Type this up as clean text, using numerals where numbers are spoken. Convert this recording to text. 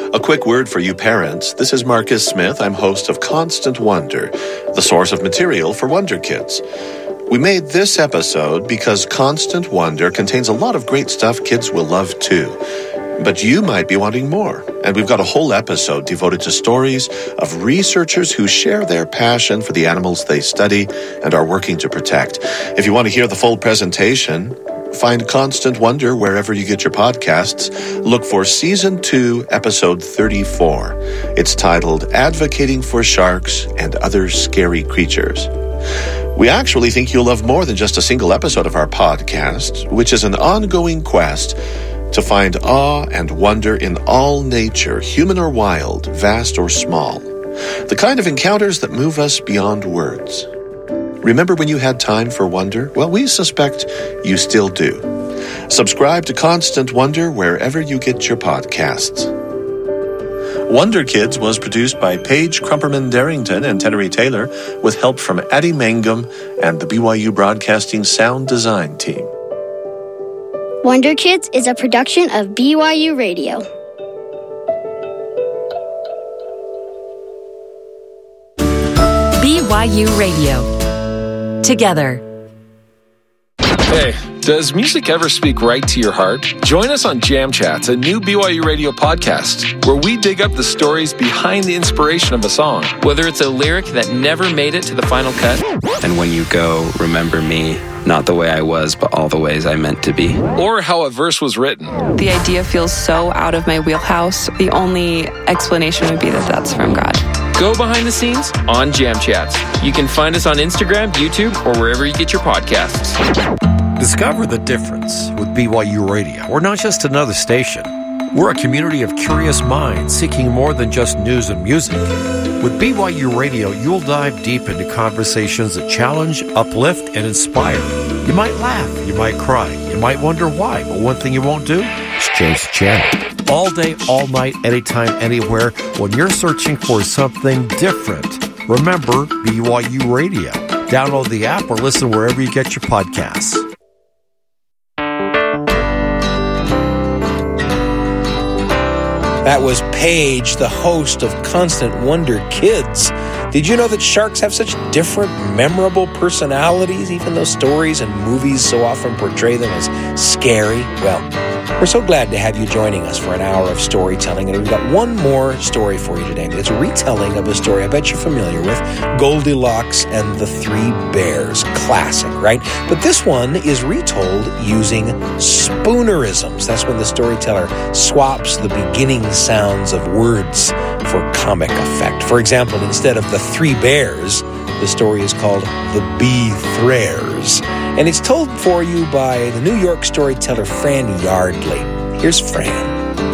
A quick word for you parents. This is Marcus Smith. I'm host of Constant Wonder, the source of material for Wonder Kids. We made this episode because Constant Wonder contains a lot of great stuff kids will love too. But you might be wanting more. And we've got a whole episode devoted to stories of researchers who share their passion for the animals they study and are working to protect. If you want to hear the full presentation, find Constant Wonder wherever you get your podcasts. Look for Season 2, Episode 34. It's titled Advocating for Sharks and Other Scary Creatures. We actually think you'll love more than just a single episode of our podcast, which is an ongoing quest to find awe and wonder in all nature, human or wild, vast or small. The kind of encounters that move us beyond words. Remember when you had time for wonder? Well, we suspect you still do. Subscribe to Constant Wonder wherever you get your podcasts. Wonder Kids was produced by Paige Crumperman-Darrington and Tenery Taylor with help from Addie Mangum and the BYU Broadcasting Sound Design Team. Wonder Kids is a production of BYU Radio. BYU Radio. Together. Hey, does music ever speak right to your heart? Join us on Jam Chats, a new BYU Radio podcast, where we dig up the stories behind the inspiration of a song. Whether it's a lyric that never made it to the final cut. And when you go, remember me, not the way I was, but all the ways I meant to be. Or how a verse was written. The idea feels so out of my wheelhouse. The only explanation would be that that's from God. Go behind the scenes on Jam Chats. You can find us on Instagram, YouTube, or wherever you get your podcasts. Discover the difference with BYU Radio. We're not just another station. We're a community of curious minds seeking more than just news and music. With BYU Radio, you'll dive deep into conversations that challenge, uplift, and inspire. You might laugh, you might cry, you might wonder why, but one thing you won't do is change the channel. All day, all night, anytime, anywhere, when you're searching for something different, remember BYU Radio. Download the app or listen wherever you get your podcasts. That was Paige, the host of Constant Wonder Kids. Did you know that sharks have such different, memorable personalities, even though stories and movies so often portray them as scary? Well, we're so glad to have you joining us for an hour of storytelling, and we've got one more story for you today. It's a retelling of a story I bet you're familiar with, Goldilocks and the Three Bears. Classic, right? But this one is retold using spoonerisms. That's when the storyteller swaps the beginning sounds of words for comic effect. For example, instead of the Three Bears, the story is called The Be-Thrers. And it's told for you by the New York storyteller Fran Yardley. Here's Fran.